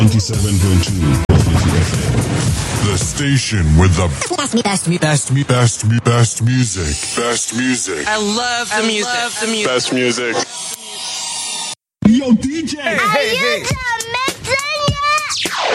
97.2 The station with the best music. Best music. I love the music. Best music. Yo, DJ! Are you